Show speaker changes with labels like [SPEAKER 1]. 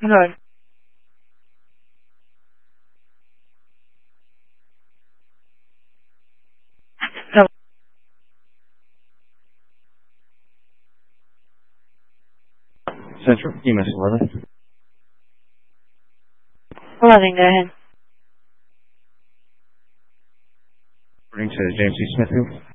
[SPEAKER 1] Good. So,
[SPEAKER 2] Central, EMS 11.
[SPEAKER 1] 11, go ahead.
[SPEAKER 2] According to James C. Smithfield.